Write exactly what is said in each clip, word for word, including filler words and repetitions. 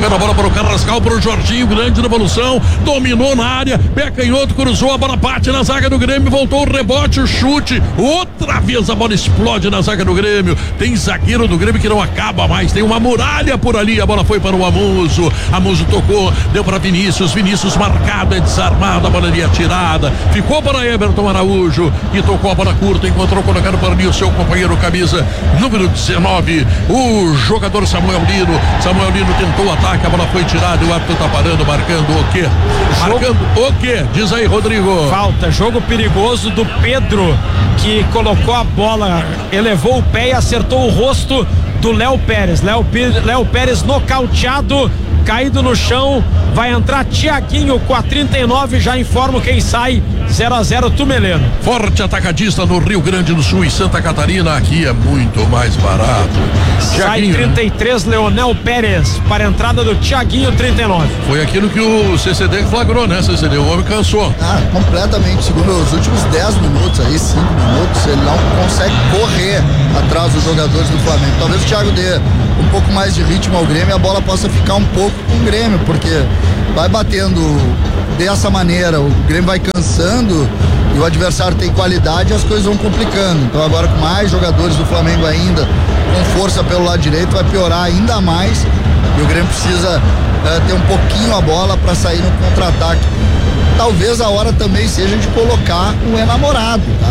tocando a bola para o Carrascal, para o Jorginho, grande revolução, dominou na área, pé canhoto, cruzou, a bola bate na zaga do Grêmio, voltou o rebote, o chute, outra vez a bola explode na zaga do Grêmio. Tem zagueiro do Grêmio que não acaba mais, tem uma muralha por ali, a bola foi para o Amuso, Amuso tocou, deu para Vinícius, Vinícius marcado, é desarmado, a bola ali atirada, ficou para Everton Araújo, que tocou a bola curta, encontrou colocando para ali o seu companheiro, camisa número dezenove, o jogador Samuel Lino. Samuel Lino tentou o ataque, a bola foi tirada e o árbitro tá parando, marcando o quê? Marcando o quê? Diz aí, Rodrigo. Falta, jogo perigoso do Pedro, que colocou a bola, elevou o pé e acertou o rosto do Léo Pérez. Léo, Léo Pérez nocauteado, caído no chão. Vai entrar Tiaguinho com a trinta e nove, já informo quem sai. zero a zero Tumeleno. Forte atacadista no Rio Grande do Sul e Santa Catarina, aqui é muito mais barato. Sai trinta e três, Leonel Pérez para a entrada do Tiaguinho, trinta e nove. Foi aquilo que o C C D flagrou, né, C C D? O homem cansou. Ah, completamente. Segundo os últimos dez minutos aí, cinco minutos, ele não consegue correr atrás dos jogadores do Flamengo. Talvez o Thiago dê um pouco mais de ritmo ao Grêmio e a bola possa ficar um pouco com o Grêmio, porque vai batendo dessa maneira, o Grêmio vai cansando e o adversário tem qualidade e as coisas vão complicando. Então agora com mais jogadores do Flamengo ainda, com força pelo lado direito, vai piorar ainda mais e o Grêmio precisa é, ter um pouquinho a bola para sair no contra-ataque. Talvez a hora também seja de colocar um enamorado, tá?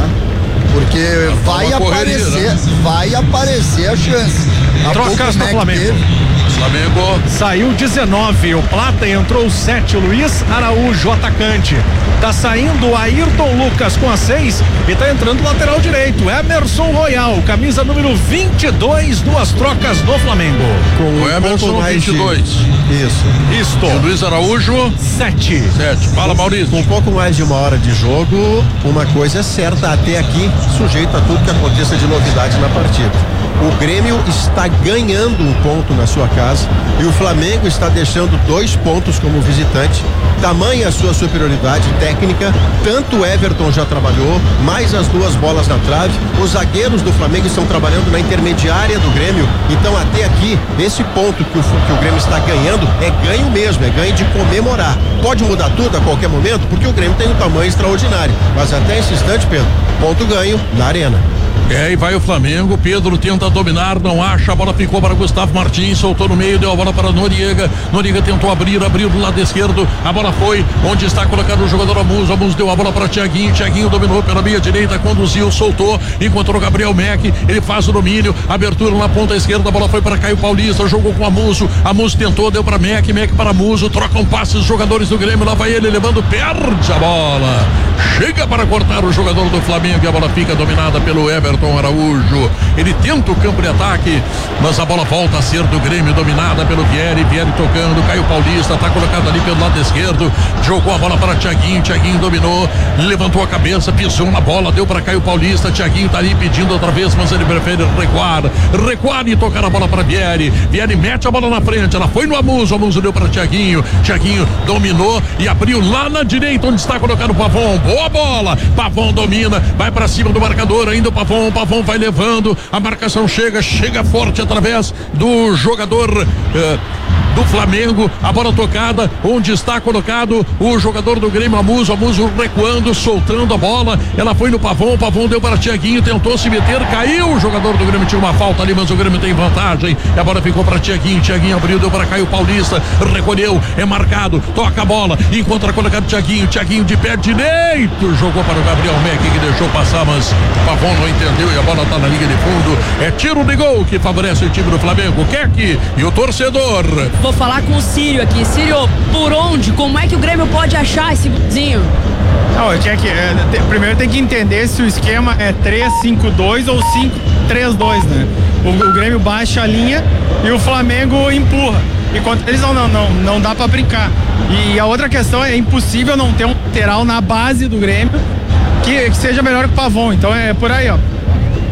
Porque vai aparecer, correria, né? vai aparecer a chance. Trocas no Flamengo. Teve. Flamengo saiu dezenove, o Plata, entrou o sete, o Luiz Araújo, atacante. Tá saindo o Ayrton Lucas com a seis e tá entrando o lateral direito, Emerson Royal, camisa número vinte e dois, duas trocas no Flamengo. Com o Emerson vinte e dois. De... Isso. Isto. E o Luiz Araújo sete. sete. Fala, Maurício. Com um pouco mais de uma hora de jogo, uma coisa é certa até aqui, sujeito a tudo que aconteça de novidade na partida. O Grêmio está ganhando um ponto na sua casa e o Flamengo está deixando dois pontos como visitante. Tamanha a sua superioridade técnica, tanto o Everton já trabalhou, mais as duas bolas na trave. Os zagueiros do Flamengo estão trabalhando na intermediária do Grêmio. Então até aqui, esse ponto que o, que o Grêmio está ganhando é ganho mesmo, é ganho de comemorar. Pode mudar tudo a qualquer momento, porque o Grêmio tem um tamanho extraordinário. Mas até esse instante, Pedro, ponto ganho na arena. É, e vai o Flamengo, Pedro tenta dominar, não acha, a bola ficou para Gustavo Martins, soltou no meio, deu a bola para Noriega, Noriega tentou abrir, abriu do lado esquerdo, a bola foi, onde está colocado o jogador Amuso, Amuso deu a bola para Tiaguinho, Tiaguinho dominou pela meia direita, conduziu, soltou, encontrou Gabriel Mack, ele faz o domínio, abertura na ponta esquerda, a bola foi para Caio Paulista, jogou com Amuso, Amuso tentou, deu para Mack, Mack para Amuso, trocam passes os jogadores do Grêmio, lá vai ele levando, perde a bola, chega para cortar o jogador do Flamengo e a bola fica dominada pelo Everton Araújo, ele tenta o campo de ataque, mas a bola volta a ser do Grêmio, dominada pelo Vieri, Vieri tocando, Caio Paulista está colocado ali pelo lado esquerdo, jogou a bola para Tiaguinho, Tiaguinho dominou, levantou a cabeça, pisou na bola, deu para Caio Paulista, Tiaguinho está ali pedindo outra vez, mas ele prefere recuar, recuar e tocar a bola para Vieri, Vieri mete a bola na frente, ela foi no Amuso, Amuso deu para Tiaguinho, Tiaguinho dominou e abriu lá na direita, onde está colocado o Pavon, boa bola, Pavon domina, vai para cima do marcador, ainda o Pavon, o Pavon vai levando, a marcação chega, chega forte através do jogador eh, do Flamengo, a bola tocada, onde está colocado o jogador do Grêmio, Amuso, Amuso recuando, soltando a bola, ela foi no Pavon, o Pavon deu para Tiaguinho, tentou se meter, caiu, o jogador do Grêmio tinha uma falta ali, mas o Grêmio tem vantagem, a bola ficou para Tiaguinho, Tiaguinho abriu, deu para Caio Paulista, recolheu, é marcado, toca a bola, encontra colocado Tiaguinho, Tiaguinho de pé direito, jogou para o Gabriel Mack, que deixou passar, mas o Pavon não entendeu e a bola está na linha de fundo, é tiro de gol que favorece o time do Flamengo, Keck e o torcedor. Vou falar com o Círio aqui. Círio, por onde, como é que o Grêmio pode achar esse golzinho? Não, é que, é, te, primeiro tem que entender se o esquema é três cinco dois ou cinco três dois, né? O, o Grêmio baixa a linha e o Flamengo empurra. Enquanto eles não, não, não, não dá pra brincar. E a outra questão é impossível não ter um lateral na base do Grêmio que, que seja melhor que o Pavon. Então é por aí, ó.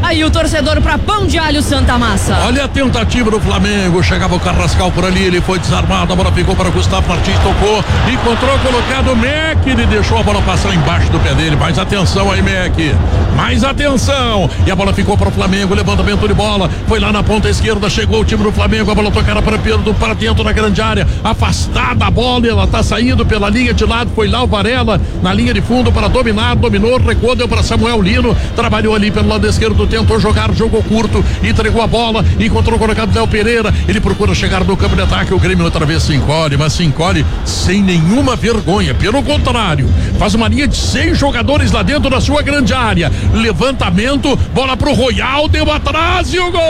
Aí o torcedor pra Pão de Alho Santa Massa. Olha a tentativa do Flamengo, chegava o Carrascal por ali, ele foi desarmado, a bola ficou para o Gustavo Martins, tocou, encontrou colocado o Mac, ele deixou a bola passar embaixo do pé dele, mais atenção aí, Mac, mais atenção, e a bola ficou para o Flamengo, levantamento de bola, foi lá na ponta esquerda, chegou o time do Flamengo, a bola tocada para Pedro, para dentro da grande área, afastada a bola, ela tá saindo pela linha de lado, foi lá o Varela, na linha de fundo para dominar, dominou, recuou, deu para Samuel Lino, trabalhou ali pelo lado esquerdo, tentou jogar, jogou curto, entregou a bola, encontrou o colocado Léo Pereira, ele procura chegar no campo de ataque, o Grêmio outra vez se encolhe, mas se encolhe sem nenhuma vergonha, pelo contrário, faz uma linha de seis jogadores lá dentro da sua grande área, levantamento, bola pro Royal, deu atrás e o gol!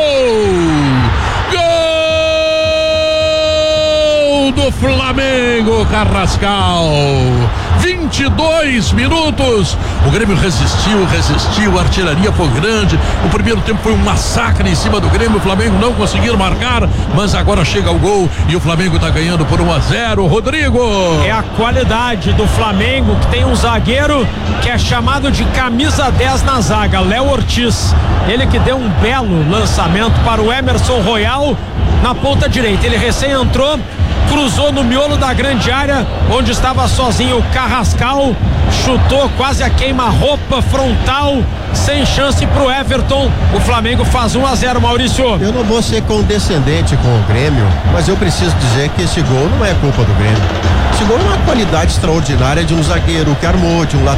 Gol do Flamengo, Carrascal, vinte e dois minutos, o Grêmio resistiu, resistiu, a artilharia foi grande, o primeiro tempo foi um massacre em cima do Grêmio, o Flamengo não conseguiu marcar, mas agora chega o gol e o Flamengo tá ganhando por um a zero, Rodrigo. É a qualidade do Flamengo, que tem um zagueiro que é chamado de camisa dez na zaga, Léo Ortiz, ele que deu um belo lançamento para o Emerson Royal na ponta direita, ele recém entrou, cruzou no miolo da grande área, onde estava sozinho o Carrascal, chutou quase a queima-roupa frontal, sem chance pro Everton. O Flamengo faz um a zero, Maurício. Eu não vou ser condescendente com o Grêmio, mas eu preciso dizer que esse gol não é culpa do Grêmio. Esse gol é uma qualidade extraordinária de um zagueiro que armou, de um lateral